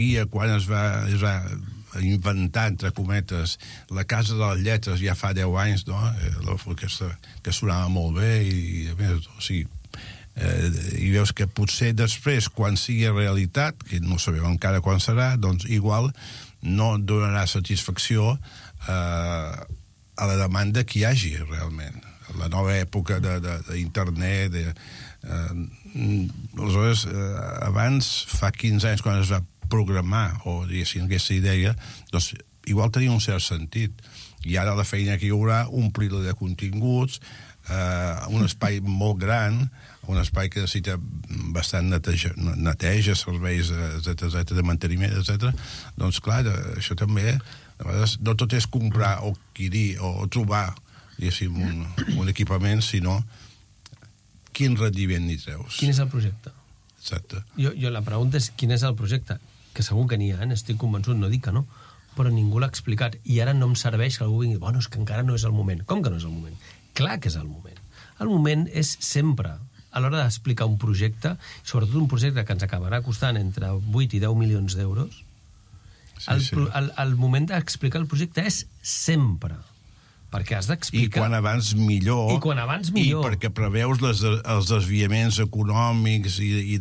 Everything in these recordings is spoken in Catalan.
quan es va inventar, entre cometes, la Casa de les Lletres ja fa 10 anys, no? Que sonava molt bé i a més, o sigui, i veus que potser després, quan sigui realitat, que no sabeu encara quan serà, doncs igual no donarà satisfacció a la demanda que hi hagi realment. La nova època d'internet, aleshores, abans, fa 15 anys, quan es va programar, o diguéssim, aquesta idea, doncs igual tenia un cert sentit. I ara la feina que hi haurà, omplir-la de continguts, un espai molt gran, un espai que necessita bastant neteja, serveis, etc., de manteniment, etc. Doncs, clar, això també, a vegades, no tot és comprar o adquirir o trobar, diguéssim, un equipament, sinó quin rendiment hi treus. Quin és el projecte? Exacte. Jo la pregunta és quin és el projecte, que segur que n'hi ha, estic convençut, no dic que no, però ningú l'ha explicat, i ara no em serveix que algú vingui, bueno, és que encara no és el moment. Com que no és el moment? Clar que és el moment. El moment és sempre, a l'hora d'explicar un projecte, sobretot un projecte que ens acabarà costant entre 8 i 10 milions d'euros, el moment d'explicar el projecte és sempre, perquè has d'explicar... I quan abans millor. I perquè preveus els desviaments econòmics i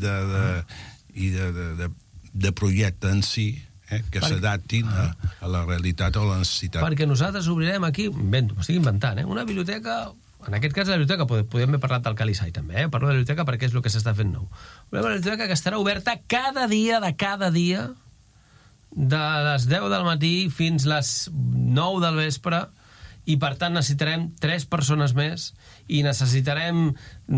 de projecte en si, que s'adaptin a la realitat o a la necessitat. Perquè nosaltres obrirem aquí, m'estic inventant, una biblioteca, en aquest cas la biblioteca, podem haver parlat del Calisai també, parlo de la biblioteca perquè és el que s'està fent nou. Una biblioteca que estarà oberta cada dia, de les 10 del matí fins les 9 del vespre, i per tant necessitarem 3 persones més, i necessitarem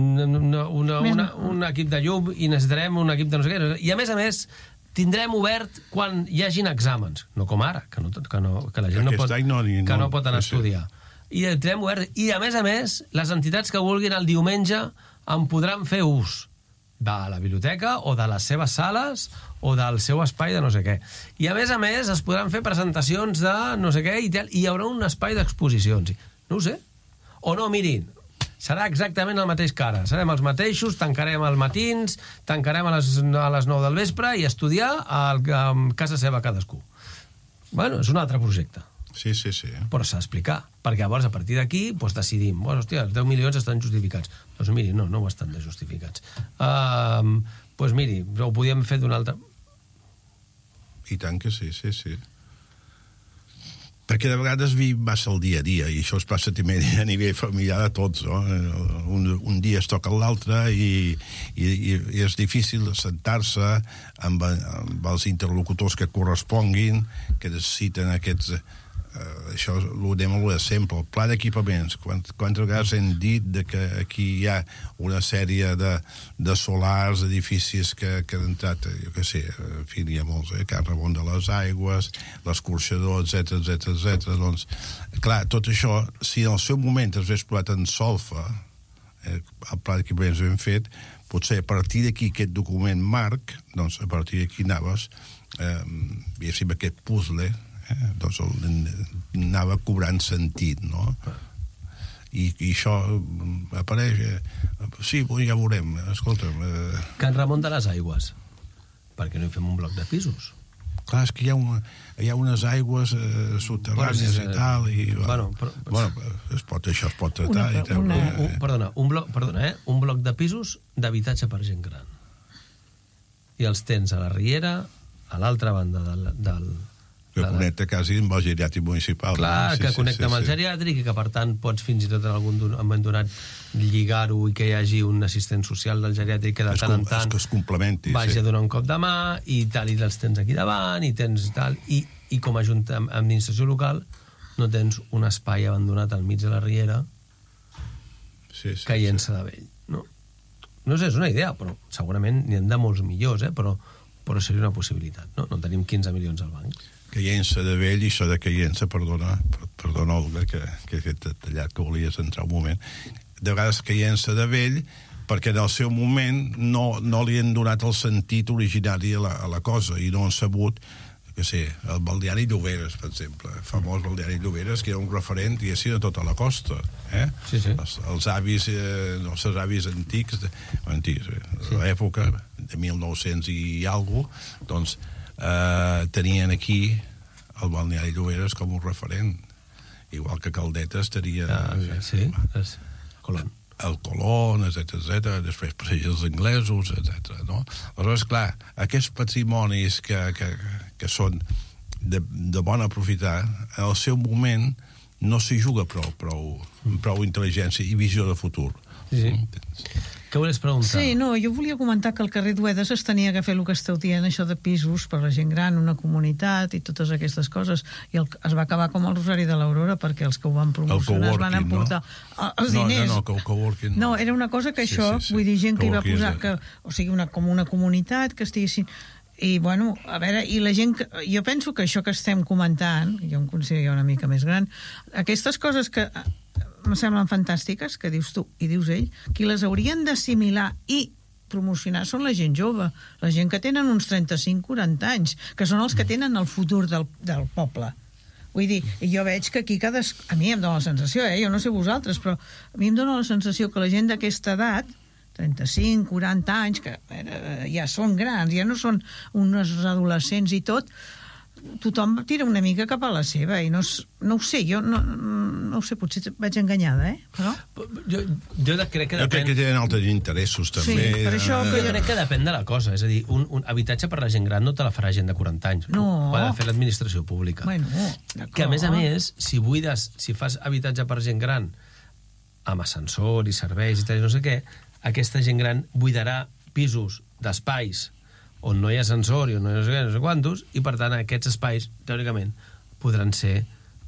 un equip de llum, i necessitarem un equip de no sé què, i a més tindrem obert quan hi hagin exàmens, no com ara, que la gent no pot anar a estudiar. I tindrem obert, i a més, les entitats que vulguin el diumenge en podran fer ús de la biblioteca o de les seves sales o del seu espai de no sé què. I a més es podran fer presentacions de no sé què i hi haurà un espai d'exposicions. No ho sé. O no, mirin, serà exactament el mateix que ara. Serem els mateixos, tancarem als matins, tancarem a les 9 del vespre i estudiar a casa seva cadascú. Bueno, és un altre projecte. Sí. Però s'ha d'explicar, perquè llavors a partir d'aquí decidim, hòstia, els 10 milions estan justificats. Doncs miri, no ho estan justificats. Doncs miri, ho podíem fer d'una altra... I tant que sí. Perquè de vegades vivim massa el dia a dia, i això es passa també a nivell familiar de tots, no? Un dia es toca l'altre i és difícil sentar-se amb els interlocutors que corresponguin, que necessiten aquests... això ho anem a sempre, el pla d'equipaments. Quantes vegades hem dit que aquí hi ha una sèrie de solars, edificis que han entrat, jo què sé, en fi, hi ha molts, Can Ramon de les Aigües, l'escorxador, etc. Doncs, clar, tot això, si en el seu moment es ve explotat en solfa, el pla d'equipaments ben fet, potser a partir d'aquí aquest document marc, doncs a partir d'aquí anaves, diguéssim, aquest puzzle, doncs anava cobrant sentit, no? I això apareix... Sí, ja veurem, escolta'm... Can Ramon de les Aigües. Per què no hi fem un bloc de pisos? Clar, és que hi ha unes aigües subterrànies i tal, i... Això es pot tratar. Un bloc de pisos d'habitatge per gent gran. I els tens a la Riera, a l'altra banda del... Que connecta quasi amb el geriàtric municipal. Clar, que connecta amb el geriàtric i que, per tant, pots fins i tot en algun moment donat lligar-ho i que hi hagi un assistent social del geriàtric que de tant en tant vagi a donar un cop de mà i tal, i els tens aquí davant i tens tal, i com a administració local no tens un espai abandonat al mig de la Riera caient-se de vell. No sé, és una idea, però segurament n'hi ha de molts millors, però seria una possibilitat. No tenim 15 milions al banc. Caient-se de vell, i això de caient-se, perdona, Olga, que he fet tallat, que volies entrar un moment, de vegades caient-se de vell perquè en el seu moment no li han donat el sentit originari a la cosa, i no han sabut, que sé, el balneari Lloberes, per exemple, el famós balneari Lloberes, que era un referent, diguéssim, a tota la costa. Sí. Els avis, els avis antics, de l'època de 1900 i alguna cosa, doncs tenien aquí el balneari Lloberes com un referent, igual que Caldetes tenia el Colón, etc. Després per els anglesos, etc. No? Aleshores, clar, aquests patrimonis que són de bon aprofitar, en el seu moment no s'hi juga prou intel·ligència i visió de futur. Sí. Què volies preguntar? Sí, no, jo volia comentar que al carrer Duedes es tenia que fer el que esteu dient, això de pisos per la gent gran, una comunitat i totes aquestes coses, i es va acabar com el Rosari de l'Aurora, perquè els que ho van promocionar es van emportar els diners. No, coworking. No, era una cosa que això, vull dir, gent que hi va posar, o sigui, com una comunitat que estiguessin... I, bueno, a veure, i la gent... Jo penso que això que estem comentant, jo em considero ja una mica més gran, aquestes coses que em semblen fantàstiques, que dius tu i dius ell, qui les haurien d'assimilar i promocionar són la gent jove, la gent que tenen uns 35-40 anys, que són els que tenen el futur del poble. Vull dir, jo veig que aquí a mi em dóna la sensació, jo no sé vosaltres, però a mi em dóna la sensació que la gent d'aquesta edat, 35, 40 anys, que ja són grans, ja no són uns adolescents i tot, tothom tira una mica cap a la seva, i no ho sé, jo no ho sé, potser vaig enganyada, però... Jo crec que depèn... Jo crec que tenen altres interessos, també. Sí, per això jo crec que depèn de la cosa, és a dir, un habitatge per la gent gran no te la farà gent de 40 anys, no. Ho ha de fer l'administració pública. Bueno, que a més, si fas habitatge per gent gran amb ascensor i serveis i tal, no sé què, aquesta gent gran buidarà pisos d'espais on no hi ha ascensor i on no hi ha no sé quantos, i per tant aquests espais, teòricament, podran ser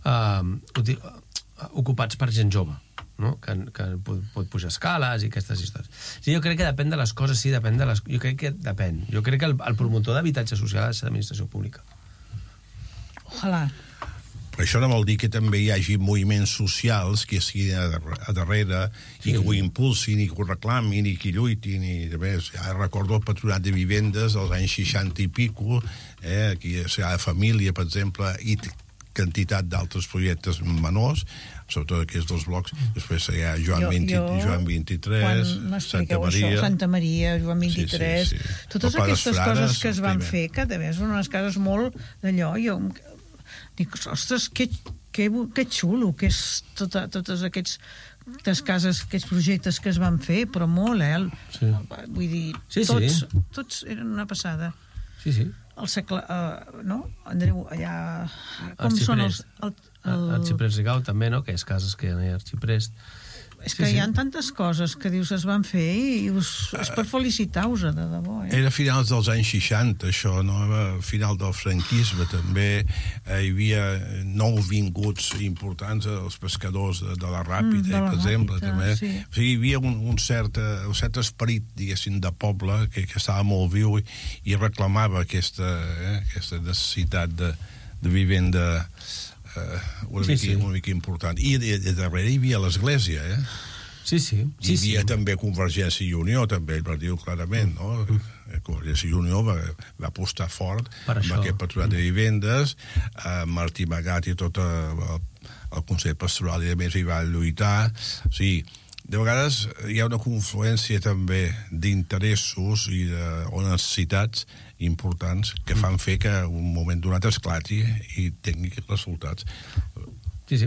ocupats per gent jove, no? que pot pujar escales i aquestes històries. Sí, jo crec que depèn de les coses, sí, depèn de les... Jo crec que depèn. Jo crec que el promotor d'habitatge social és l'administració pública. Ojalà. Però això no vol dir que també hi hagi moviments socials que estiguin a darrere i que ho impulsin i que ho reclamin i que lluitin i res. Ja recordo el Patronat de Vivendes dels anys 60 i pico, aquí a la Família, per exemple, i quantitat d'altres projectes menors, sobretot aquests dos blocs. Després hi ha Joan 23, Santa Maria, Joan 23, sí. Totes aquestes coses que es van fer, que també són unes cases molt d'allò, jo dic, ostres, que xulo que és totes aquestes cases, aquests projectes que es van fer, però molt, Sí. Vull dir, tots eren una passada. Sí. El segle... no? Andreu, allà... Com són els... Arxiprest Rigau també, no? Que és cases que hi ha Arxiprest. És que hi ha tantes coses que dius es van fer i és per felicitar-vos, de debò. Era a finals dels anys 60, això, no? A final del franquisme, també. Hi havia nouvinguts importants, els pescadors de la Ràpita, per exemple, també. Sí. O sigui, hi havia un cert esperit, diguéssim, de poble que estava molt viu i reclamava aquesta necessitat de vivenda una mica important. I darrere hi havia l'Església, Sí. Hi havia també Convergència i Unió, també, per dir-ho clarament, no? Convergència i Unió va apostar fort amb aquest Patronat de Vivendes, Martí Magat i tot el Consell Pastoral i a més hi va lluitar. O sigui, de vegades hi ha una confluència també d'interessos o necessitats importants que fan fer que un moment donat esclati i tingui resultats. Sí.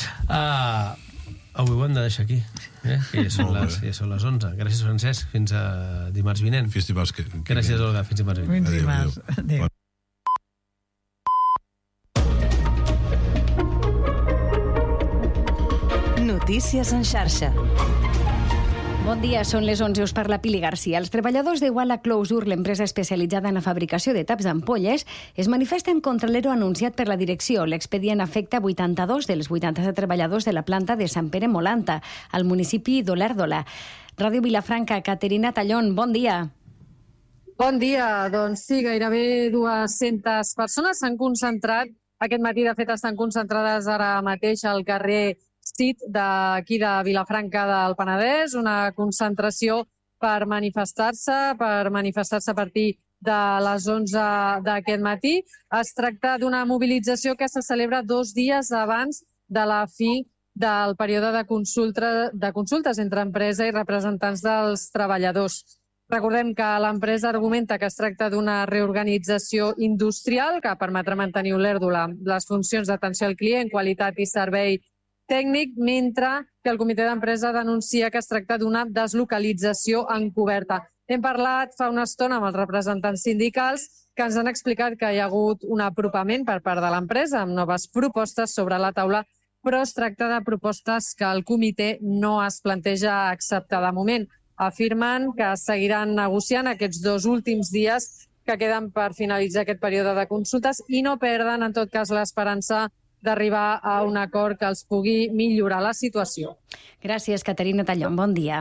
Avui ho hem de deixar aquí, que ja són les 11. Gràcies, Francesc. Fins a dimarts vinent. Fins dimarts. Gràcies, Olga. Fins dimarts vinent. Fins dimarts. Adéu. Notícies en xarxa. Bon dia, són les 11, us parla Pili Garcia. Els treballadors d'Iguala Closure, l'empresa especialitzada en la fabricació de taps d'ampolles, es manifesten contra l'ERO anunciat per la direcció. L'expedient afecta 82 dels 87 treballadors de la planta de Sant Pere Molanta, al municipi d'Olèrdola. Ràdio Vilafranca, Caterina Tallón, bon dia. Bon dia, doncs sí, gairebé 200 persones s'han concentrat. Aquest matí, de fet, estan concentrades ara mateix al carrer Cid d'aquí de Vilafranca del Penedès, una concentració per manifestar-se a partir de les 11 d'aquest matí. Es tracta d'una mobilització que se celebra 2 dies abans de la fi del període de consultes entre empresa i representants dels treballadors. Recordem que l'empresa argumenta que es tracta d'una reorganització industrial que permetrà mantenir l'ERDO les funcions d'atenció al client, qualitat i servei tècnic, mentre que el comitè d'empresa denuncia que es tracta d'una deslocalització encoberta. Hem parlat fa una estona amb els representants sindicals que ens han explicat que hi ha hagut un apropament per part de l'empresa amb noves propostes sobre la taula, però es tracta de propostes que el comitè no es planteja acceptar de moment. Afirmen que seguiran negociant aquests 2 últims dies que queden per finalitzar aquest període de consultes i no perden, en tot cas, l'esperança d'arribar a un acord que els pugui millorar la situació. Gràcies, Caterina Tallón. Bon dia.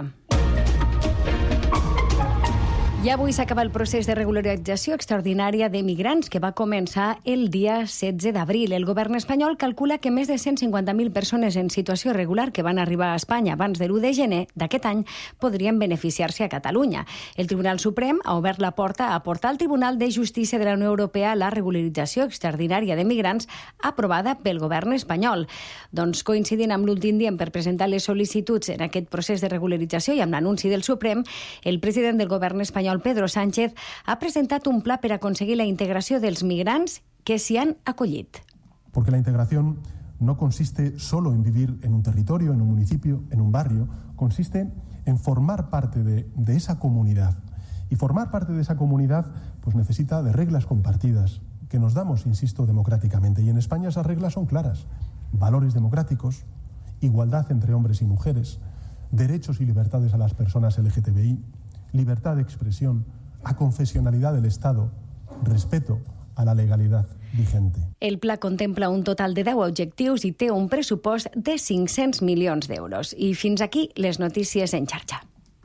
I avui s'acaba el procés de regularització extraordinària de migrants que va començar el dia 16 d'abril. El govern espanyol calcula que més de 150.000 persones en situació irregular que van arribar a Espanya abans de l'1 de gener d'aquest any podrien beneficiar-se a Catalunya. El Tribunal Suprem ha obert la porta a portar al Tribunal de Justícia de la Unió Europea la regularització extraordinària de migrants aprovada pel govern espanyol. Doncs coincidint amb l'últim dia per presentar les sol·licituds en aquest procés de regularització i amb l'anunci del Suprem, el president del govern espanyol, Pedro Sánchez, ha presentat un pla per aconseguir la integració dels migrants que s'hi han acollit. Porque la integración no consiste solo en vivir en un territorio, en un municipio, en un barrio, consiste en formar parte de esa comunidad. Y formar parte de esa comunidad pues necesita de reglas compartidas que nos damos, insisto, democráticamente. Y en España esas reglas son claras. Valores democráticos, igualdad entre hombres y mujeres, derechos y libertades a las personas LGTBI, libertad de expresión, aconfesionalidad del Estado, respeto a la legalidad vigente. El pla contempla un total de 10 objectius i té un pressupost de 500 milions d'euros. I fins aquí les notícies en xarxa.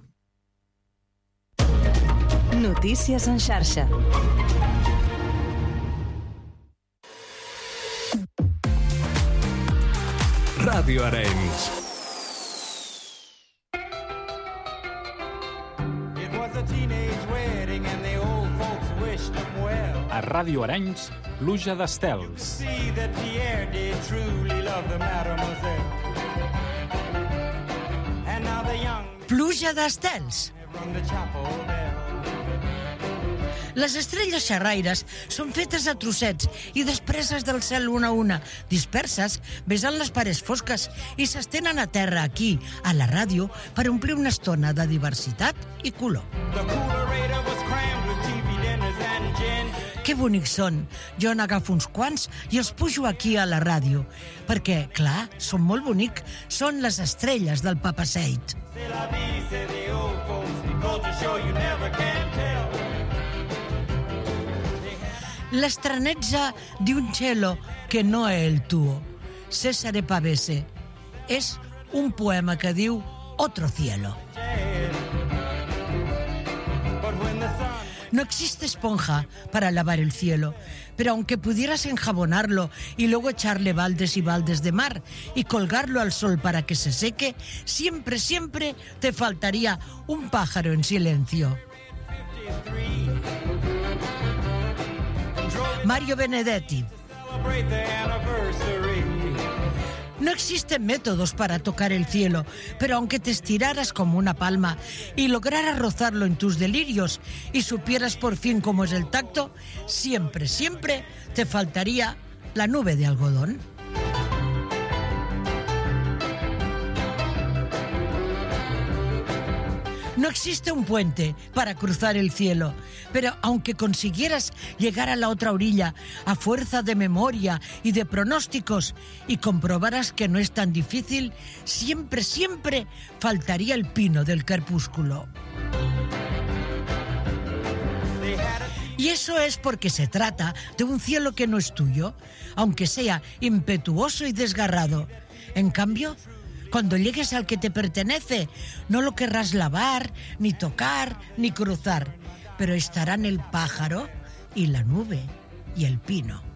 Notícies en xarxa. Ràdio Arenys. A Ràdio Arenys, pluja d'estels. Pluja d'estels. Les estrelles xerraires són fetes a trossets i despreses del cel una a una, disperses, besant les parets fosques i s'estenen a terra aquí, a la ràdio, per omplir una estona de diversitat i color. Que bonics són. Jo n'agafo uns quants i els pujo aquí a la ràdio. Perquè, clar, són molt bonics. Són les estrelles del Papaseit. L'estranezza di un cielo que no è il tuo. Cesare Pavese. És un poema que diu Otro cielo. No existe esponja para lavar el cielo, pero aunque pudieras enjabonarlo y luego echarle baldes y baldes de mar y colgarlo al sol para que se seque, siempre, siempre te faltaría un pájaro en silencio. Mario Benedetti. No existen métodos para tocar el cielo, pero aunque te estiraras como una palma y lograras rozarlo en tus delirios y supieras por fin cómo es el tacto, siempre, siempre te faltaría la nube de algodón. No existe un puente para cruzar el cielo, pero aunque consiguieras llegar a la otra orilla a fuerza de memoria y de pronósticos y comprobaras que no es tan difícil, siempre, siempre faltaría el pino del crepúsculo. Y eso es porque se trata de un cielo que no es tuyo, aunque sea impetuoso y desgarrado. En cambio, cuando llegues al que te pertenece, no lo querrás lavar, ni tocar, ni cruzar, pero estarán el pájaro y la nube y el pino.